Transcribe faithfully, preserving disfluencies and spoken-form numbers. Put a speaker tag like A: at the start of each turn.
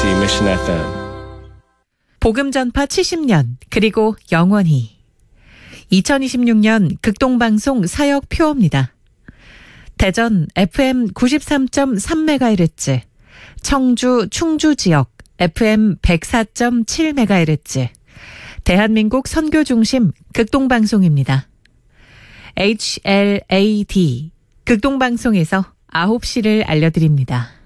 A: 케이비씨 Mission 에프엠.
B: 복음 전파 칠십 년 그리고 영원히. 이천이십육 년 극동방송 사역 표어입니다. 대전 에프엠 구십삼 점 삼 메가헤르츠, 청주 충주 지역 에프엠 백사 점 칠 메가헤르츠, 대한민국 선교중심 극동방송입니다. 에이치엘에이디 극동방송에서 아홉 시를 알려드립니다.